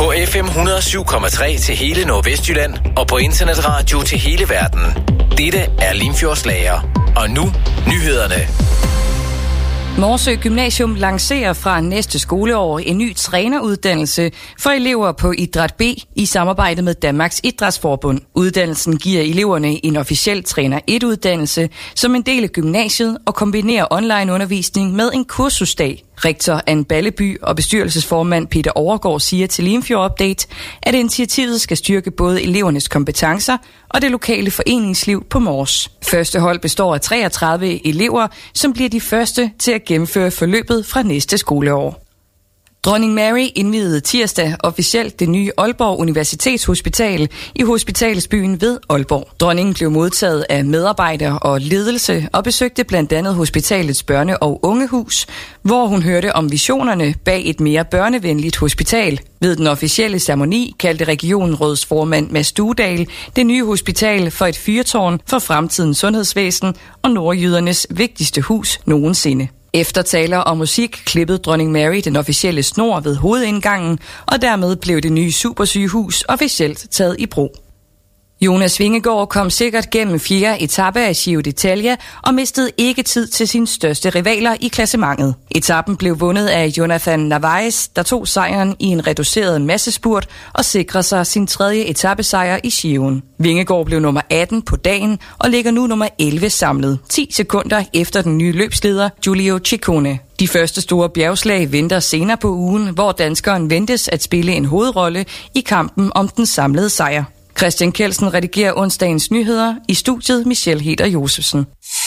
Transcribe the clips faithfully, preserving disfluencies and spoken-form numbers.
På F M et hundrede og syv komma tre til hele Nordvestjylland og på internetradio til hele verden. Dette er Limfjordslager. Og nu nyhederne. Morsø Gymnasium lancerer fra næste skoleår en ny træneruddannelse for elever på Idræt B i samarbejde med Danmarks Idrætsforbund. Uddannelsen giver eleverne en officiel træner et uddannelse som en del af gymnasiet og kombinerer online-undervisning med en kursusdag. Rektor Anne Balleby og bestyrelsesformand Peter Overgaard siger til Limfjord Update, at initiativet skal styrke både elevernes kompetencer og det lokale foreningsliv på Mors. Første hold består af treogtredive elever, som bliver de første til at gennemføre forløbet fra næste skoleår. Dronning Mary indviede tirsdag officielt det nye Aalborg Universitetshospital i hospitalsbyen ved Aalborg. Dronningen blev modtaget af medarbejdere og ledelse og besøgte blandt andet hospitalets børne- og ungehus, hvor hun hørte om visionerne bag et mere børnevenligt hospital. Ved den officielle ceremoni kaldte regionrådets formand Mads Duedal det nye hospital for et fyrtårn for fremtidens sundhedsvæsen og nordjydernes vigtigste hus nogensinde. Efter taler og musik klippede dronning Mary den officielle snor ved hovedindgangen, og dermed blev det nye supersygehus officielt taget i brug. Jonas Vingegaard kom sikkert gennem fjerde etape af Giro d'Italia og mistede ikke tid til sine største rivaler i klassementet. Etappen blev vundet af Jonathan Narvaez, der tog sejren i en reduceret massespurt og sikrede sig sin tredje etapesejr i Giroen. Vingegaard blev nummer atten på dagen og ligger nu nummer elleve samlet, ti sekunder efter den nye løbsleder Giulio Ciccone. De første store bjergslag venter senere på ugen, hvor danskeren ventes at spille en hovedrolle i kampen om den samlede sejr. Christian Kelsen redigerer onsdagens nyheder, i studiet Michelle Heder Josefsen.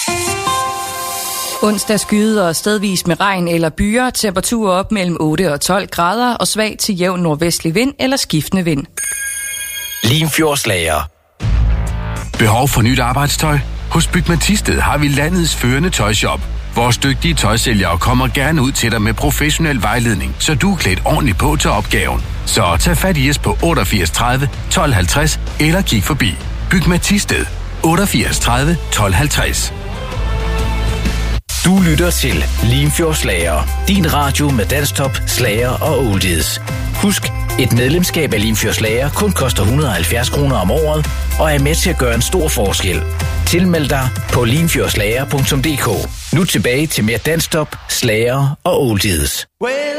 Onsdag skyder og stedvis med regn eller byer, temperaturer op mellem otte og tolv grader og svag til jævn nordvestlig vind eller skiftende vind. Limfjordslager. Behov for nyt arbejdstøj? Hos Bygma Thisted har vi landets førende tøjshop. Vores dygtige tøjsælgere kommer gerne ud til dig med professionel vejledning, så du er klædt ordentligt på til opgaven. Så tag fat i os på otteogfirs tredive tolv halvtreds eller kig forbi. Bygma Thisted otteogfirs tredive tolv halvtreds. Du lytter til Limfjordslager. Din radio med danstop, slager og oldies. Husk, et medlemskab af Limfjordslager kun koster et hundrede og halvfjerds kroner om året og er med til at gøre en stor forskel. Tilmeld dig på limfjordslager punktum d k. Nu tilbage til mere danstop, slager og oldies.